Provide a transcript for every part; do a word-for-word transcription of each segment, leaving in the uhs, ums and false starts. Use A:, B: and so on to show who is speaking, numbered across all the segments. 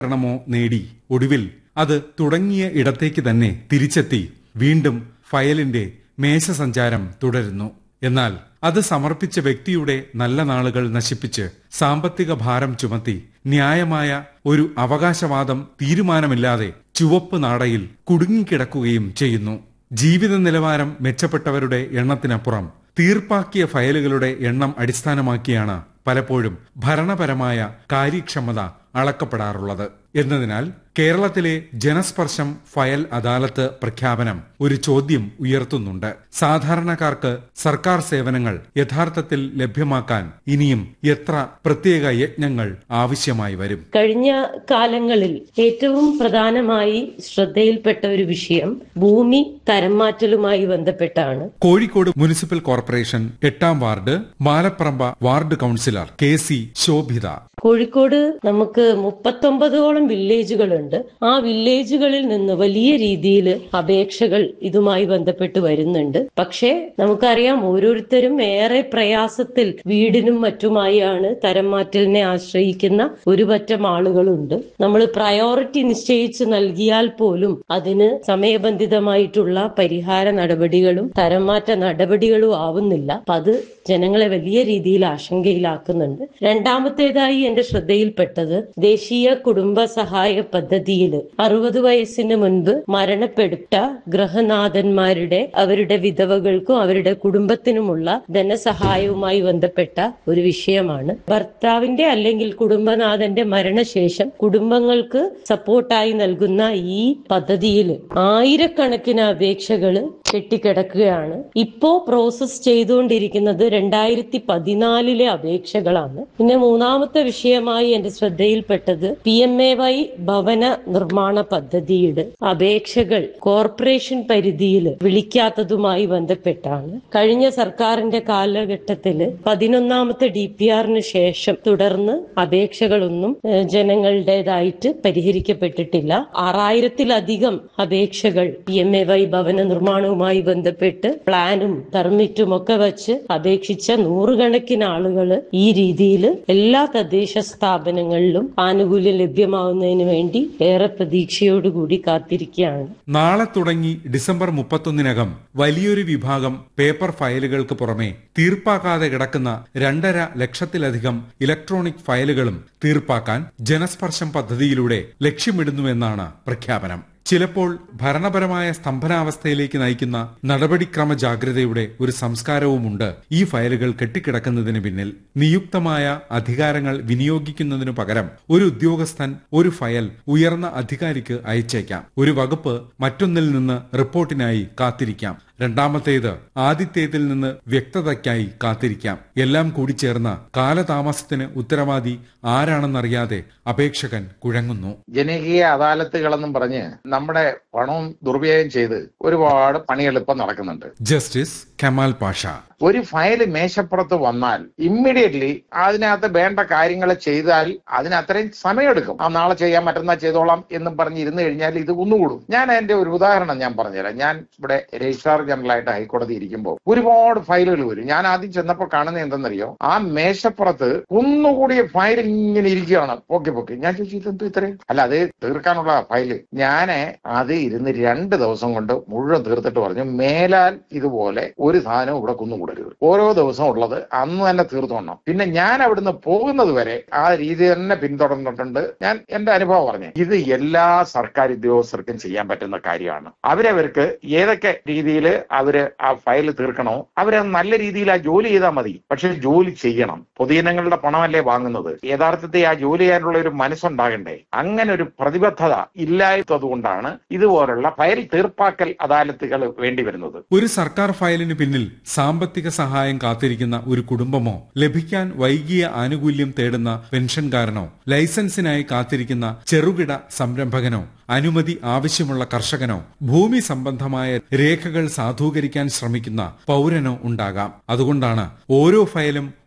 A: ണമോ നേടി ഒടുവിൽ അത് തുടങ്ങിയ ഇടത്തേക്ക് തന്നെ തിരിച്ചെത്തി വീണ്ടും ഫയലിന്റെ മേശസഞ്ചാരം തുടരുന്നു. എന്നാൽ അത് സമർപ്പിച്ച വ്യക്തിയുടെ നല്ല നാളുകൾ നശിപ്പിച്ച് സാമ്പത്തിക ഭാരം ചുമത്തി ന്യായമായ ഒരു അവകാശവാദം തീരുമാനമില്ലാതെ ചുവപ്പ് നാടയിൽ കുടുങ്ങിക്കിടക്കുകയും ചെയ്യുന്നു. ജീവിത നിലവാരം മെച്ചപ്പെട്ടവരുടെ എണ്ണത്തിനപ്പുറം തീർപ്പാക്കിയ ഫയലുകളുടെ എണ്ണം അടിസ്ഥാനമാക്കിയാണ് പലപ്പോഴും ഭരണപരമായ കാര്യക്ഷമത അളക്കപ്പെടാറുള്ളത്. എന്നതിനാൽ കേരളത്തിലെ ജനസ്പർശം ഫയൽ അദാലത്ത് പ്രഖ്യാപനം ഒരു ചോദ്യം ഉയർത്തുന്നുണ്ട്. സാധാരണക്കാർക്ക് സർക്കാർ സേവനങ്ങൾ യഥാർത്ഥത്തിൽ ലഭ്യമാക്കാൻ ഇനിയും എത്ര പ്രത്യേക യജ്ഞങ്ങൾ ആവശ്യമായി വരും?
B: കഴിഞ്ഞ കാലങ്ങളിൽ ഏറ്റവും പ്രധാനമായി ശ്രദ്ധയിൽപ്പെട്ട ഒരു വിഷയം ഭൂമി തരംമാറ്റലുമായി ബന്ധപ്പെട്ടാണ്.
A: കോഴിക്കോട് മുനിസിപ്പൽ കോർപ്പറേഷൻ എട്ടാം ward മാലപ്രമ്പ ward councillor K C Sobhita.
B: Kozhikode നമുക്ക് മുപ്പത്തൊമ്പതോളം വില്ലേജുകളുണ്ട്. ആ വില്ലേജുകളിൽ നിന്ന് വലിയ രീതിയിൽ അപേക്ഷകൾ ഇതുമായി ബന്ധപ്പെട്ട് വരുന്നുണ്ട്. പക്ഷേ നമുക്കറിയാം, ഓരോരുത്തരും ഏറെ പ്രയാസത്തിൽ വീടിനും മറ്റുമായാണ് തരം മാറ്റലിനെ ആശ്രയിക്കുന്ന ഒരു പറ്റം ആളുകളുണ്ട്. നമ്മൾ പ്രയോറിറ്റി നിശ്ചയിച്ച് നൽകിയാൽ പോലും അതിന് സമയബന്ധിതമായിട്ടുള്ള പരിഹാര നടപടികളും തരംമാറ്റ നടപടികളും ആവുന്നില്ല. അപ്പൊ അത് ജനങ്ങളെ വലിയ രീതിയിൽ ആശങ്കയിലാക്കുന്നുണ്ട്. രണ്ടാമത്തേതായി എന്റെ ശ്രദ്ധയിൽപ്പെട്ടത് ദേശീയ കുടുംബ സഹായ പദ്ധതിയിൽ അറുപത് വയസ്സിന് മുൻപ് മരണപ്പെട്ട ഗൃഹനാഥന്മാരുടെ അവരുടെ വിധവകൾക്കും അവരുടെ കുടുംബത്തിനുമുള്ള ധനസഹായവുമായി ബന്ധപ്പെട്ട ഒരു വിഷയമാണ്. ഭർത്താവിന്റെ അല്ലെങ്കിൽ കുടുംബനാഥന്റെ മരണശേഷം കുടുംബങ്ങൾക്ക് സപ്പോർട്ടായി നൽകുന്ന ഈ പദ്ധതിയിൽ ആയിരക്കണക്കിന് അപേക്ഷകൾ കെട്ടിക്കിടക്കുകയാണ്. ഇപ്പോ പ്രോസസ് ചെയ്തുകൊണ്ടിരിക്കുന്നത് രണ്ടായിരത്തി പതിനാലിലെ അപേക്ഷകളാണ്. പിന്നെ മൂന്നാമത്തെ വിഷയമായി എന്റെ ശ്രദ്ധയിൽപ്പെട്ടത് പി എം എ വൈ ഭവന നിർമ്മാണ പദ്ധതിയുടെ അപേക്ഷകൾ കോർപ്പറേഷൻ പരിധിയിൽ വിളിക്കാത്തതുമായി ബന്ധപ്പെട്ടാണ്. കഴിഞ്ഞ സർക്കാരിന്റെ കാലഘട്ടത്തില് പതിനൊന്നാമത്തെ ഡി പി ആറിന് ശേഷം തുടർന്ന് അപേക്ഷകളൊന്നും ജനങ്ങളുടേതായിട്ട് പരിഹരിക്കപ്പെട്ടിട്ടില്ല. ആറായിരത്തിലധികം അപേക്ഷകൾ പി എം എ വൈ ഭവന നിർമ്മാണവുമായി ബന്ധപ്പെട്ട് പ്ലാനും പെർമിറ്റും ഒക്കെ വെച്ച് അപേക്ഷിച്ച നൂറുകണക്കിന് ആളുകൾ ഈ രീതിയിൽ എല്ലാ തദ്ദേശ സ്ഥാപനങ്ങളിലും ആനുകൂല്യം ലഭ്യമാവുന്നതിന് വേണ്ടി ഏറെ പ്രതീക്ഷയോടുകൂടി കാത്തിരിക്കുകയാണ്.
A: നാളെ തുടങ്ങി ഡിസംബർ മുപ്പത്തൊന്നിനകം വലിയൊരു വിഭാഗം പേപ്പർ ഫയലുകൾക്ക് പുറമെ തീർപ്പാക്കാതെ കിടക്കുന്ന രണ്ടര ലക്ഷത്തിലധികം ഇലക്ട്രോണിക് ഫയലുകളും തീർപ്പാക്കാൻ ജനസ്പർശം പദ്ധതിയിലൂടെ ലക്ഷ്യമിടുന്നുവെന്നാണ് പ്രഖ്യാപനം. ചിലപ്പോൾ ഭരണപരമായ സ്തംഭനാവസ്ഥയിലേക്ക് നയിക്കുന്ന നടപടിക്രമ ജാഗ്രതയുടെ ഒരു സംസ്കാരവുമുണ്ട് ഈ ഫയലുകൾ കെട്ടിക്കിടക്കുന്നതിന് പിന്നിൽ. നിയുക്തമായ അധികാരങ്ങൾ വിനിയോഗിക്കുന്നതിനു പകരം ഒരു ഉദ്യോഗസ്ഥൻ ഒരു ഫയൽ ഉയർന്ന അധികാരിക്ക് അയച്ചേക്കാം. ഒരു വകുപ്പ് മറ്റൊന്നിൽ നിന്ന് റിപ്പോർട്ടിനായി കാത്തിരിക്കാം. രണ്ടാമത്തേത് ആദ്യത്തേതിൽ നിന്ന് വ്യക്തതയ്ക്കായി കാത്തിരിക്കാം. എല്ലാം കൂടി ചേർന്ന കാലതാമസത്തിന് ഉത്തരവാദി ആരാണെന്നറിയാതെ അപേക്ഷകൻ കുഴങ്ങുന്നു.
C: ജനകീയ അദാലത്തുകളെന്നും പറഞ്ഞ് നമ്മുടെ പണവും ദുർവ്യയം ചെയ്ത് ഒരുപാട് പണിയെളുപ്പം നടക്കുന്നുണ്ട്.
A: ജസ്റ്റിസ് കമാൽ പാഷ.
C: ഒരു ഫയൽ മേശപ്പുറത്ത് വന്നാൽ ഇമ്മീഡിയറ്റ്ലി അതിനകത്ത് വേണ്ട കാര്യങ്ങൾ ചെയ്താൽ അതിന് അത്രയും സമയമെടുക്കും. ആ നാളെ ചെയ്യാൻ മറ്റന്നാൾ ചെയ്തോളാം എന്നും പറഞ്ഞ് ഇരുന്ന് കഴിഞ്ഞാൽ ഇത് കുന്നുകൂടും. ഞാൻ എന്റെ ഒരു ഉദാഹരണം ഞാൻ പറഞ്ഞുതരാം. ഞാൻ ഇവിടെ രജിസ്ട്രാർ ജനറൽ ആയിട്ട് ഹൈക്കോടതി ഇരിക്കുമ്പോൾ ഒരുപാട് ഫയലുകൾ വരും. ഞാൻ ആദ്യം ചെന്നപ്പോൾ കാണുന്നത് എന്തെന്നറിയോ, ആ മേശപ്പുറത്ത് കുന്നുകൂടിയ ഫയൽ ഇങ്ങനെ ഇരിക്കുകയാണ്, പൊക്കി പൊക്കി. ഞാൻ ചോദിച്ചു, ഇതെന്തോ ഇത്രയും? അല്ല, അത് തീർക്കാനുള്ള ഫയല്. ഞാൻ അത് ഇരുന്ന് രണ്ട് ദിവസം കൊണ്ട് മുഴുവൻ തീർത്തിട്ട് പറഞ്ഞു, മേലാൽ ഇതുപോലെ ഒരു സാധനം ഇവിടെ കുന്നുകൂടരുത്. ഓരോ ദിവസം ഉള്ളത് അന്ന് തന്നെ തീർത്തോണം. പിന്നെ ഞാൻ അവിടുന്ന് പോകുന്നത് വരെ ആ രീതി തന്നെ പിന്തുടർന്നിട്ടുണ്ട്. ഞാൻ എന്റെ അനുഭവം പറഞ്ഞു. ഇത് എല്ലാ സർക്കാർ ഉദ്യോഗസ്ഥർക്കും ചെയ്യാൻ പറ്റുന്ന കാര്യമാണ്. അവരവർക്ക് ഏതൊക്കെ രീതിയിൽ അവര് ആ ഫയൽ തീർക്കണോ അവരത് നല്ല രീതിയിൽ ആ ജോലി ചെയ്താൽ മതി. പക്ഷെ ജോലി ചെയ്യണം. പൊതുജനങ്ങളുടെ പണമല്ലേ വാങ്ങുന്നത്. യഥാർത്ഥത്തിൽ ആ ജോലി ചെയ്യാനുള്ള ഒരു മനസ്സുണ്ടാകണ്ടേ. അങ്ങനെ ഒരു പ്രതിബദ്ധത ഇല്ലാത്തതുകൊണ്ടാണ് ഇതുപോലുള്ള ഫയൽ തീർപ്പാക്കൽ അദാലത്തുകൾ വേണ്ടി വരുന്നത്.
A: ഒരു സർക്കാർ ഫയലിന് പിന്നിൽ സാമ്പത്തിക സഹായം കാത്തിരിക്കുന്ന ഒരു കുടുംബമോ, ലഭിക്കാൻ വൈകിയ ആനുകൂല്യം തേടുന്ന പെൻഷൻകാരനോ, ലൈസൻസിനായി കാത്തിരിക്കുന്ന ചെറുകിട സംരംഭകനോ, അനുമതി ആവശ്യമുള്ള കർഷകനോ, ഭൂമി സംബന്ധമായ രേഖകൾ സാധൂകരിക്കാൻ ശ്രമിക്കുന്ന പൗരനോ ഉണ്ടാകാം. അതുകൊണ്ടാണ് ഓരോ ഫയലും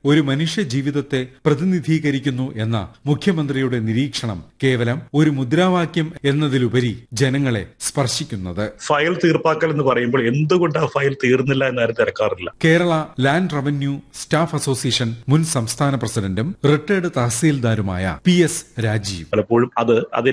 A: ഒരു മനുഷ്യ ജീവിതത്തെ പ്രതിനിധീകരിക്കുന്നു എന്ന മുഖ്യമന്ത്രിയുടെ നിരീക്ഷണം കേവലം ഒരു മുദ്രാവാക്യം എന്നതിലുപരി ജനങ്ങളെ സ്പർശിക്കുന്നത്.
D: ഫയൽ തീർപ്പാക്കൽ എന്ന് പറയുമ്പോൾ എന്തുകൊണ്ട് ആ ഫയൽ തീർന്നില്ല എന്നാരും തിരക്കാറില്ല.
A: Kerala land revenue staff association മുൻ സംസ്ഥാന പ്രസിഡന്റും റിട്ടയർഡ് തഹസീൽദാരുമായ പി എസ് രാജീവ്
D: പലപ്പോഴും അത്